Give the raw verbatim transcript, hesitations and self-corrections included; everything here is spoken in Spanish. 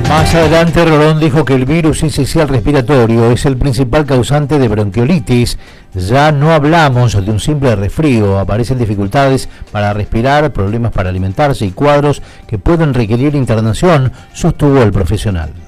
Más adelante, Rolón dijo que el virus sincicial respiratorio es el principal causante de bronquiolitis. Ya no hablamos de un simple resfrío, aparecen dificultades para respirar, problemas para alimentarse y cuadros que pueden requerir internación, sostuvo el profesional.